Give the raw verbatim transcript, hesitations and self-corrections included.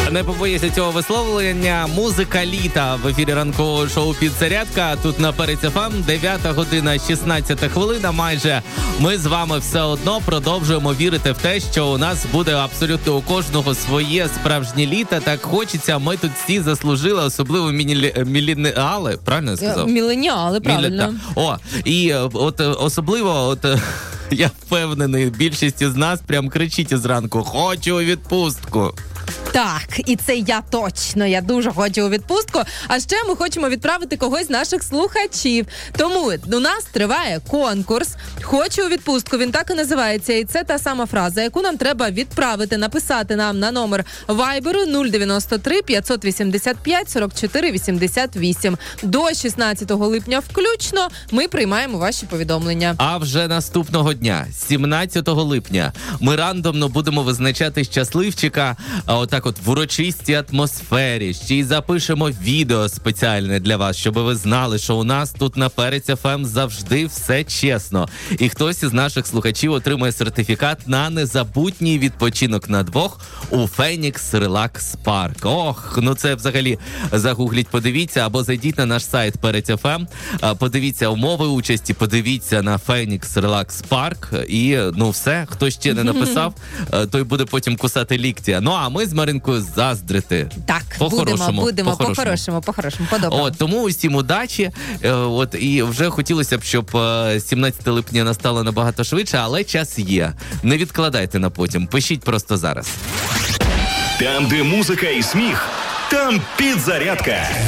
Не побоюся цього висловлення. Музика літа в ефірі ранкового шоу «Підзарядка». Тут на Перець еф ем, дев'ята година, шістнадцята хвилина майже. Ми з вами все одно продовжуємо вірити в те, що у нас буде абсолютно у кожного своє справжнє літо. Так хочеться, ми тут всі заслужили, особливо міленіали, правильно я сказав? Міленіали, правильно. Мілі... О, і от особливо, от я впевнений, більшість із нас прям кричить зранку: «Хочу у відпустку». Так, і це я точно, я дуже хочу у відпустку. А ще ми хочемо відправити когось з наших слухачів. Тому у нас триває конкурс «Хочу у відпустку». Він так і називається. І це та сама фраза, яку нам треба відправити, написати нам на номер вайберу нуль дев'яносто три п'ятсот вісімдесят п'ять сорок чотири вісімдесят вісім. До шістнадцятого липня включно ми приймаємо ваші повідомлення. А вже наступного дня, сімнадцятого липня, ми рандомно будемо визначати щасливчика, отак от в урочистій атмосфері. Ще й запишемо відео спеціальне для вас, щоб ви знали, що у нас тут на Перець еф ем завжди все чесно. І хтось із наших слухачів отримає сертифікат на незабутній відпочинок на двох у Фенікс Релакс Парк. Ох, ну це взагалі загугліть, подивіться, або зайдіть на наш сайт Перець еф ем, подивіться умови участі, подивіться на Фенікс Релакс Парк і, ну все, хто ще не написав, той буде потім кусати лікті. Ну а ми з Маринкою заздрити. Так, по-хорошому, будемо, будемо, по-хорошому. по-хорошому, по-хорошому, по-доброму. От, тому усім удачі. Е, от, і вже хотілося б, щоб е, сімнадцяте липня настало набагато швидше, але час є. Не відкладайте на потім, пишіть просто зараз. Там, де музика і сміх, там підзарядка.